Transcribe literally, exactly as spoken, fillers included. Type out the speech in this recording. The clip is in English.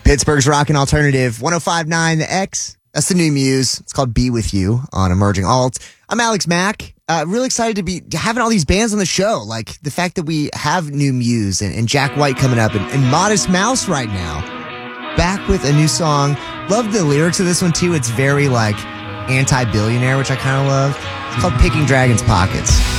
Pittsburgh's rockin' alternative, one oh five point nine The X. That's the new Muse. It's called Be With You on Emerging Alt. I'm Alex Mack. Uh, really excited to be having all these bands on the show. Like the fact that we have new Muse and, and Jack White coming up and, and Modest Mouse right now. Back with a new song. Love the lyrics of this one too. It's very like anti-billionaire, which I kind of love. It's called Picking Dragons' Pockets.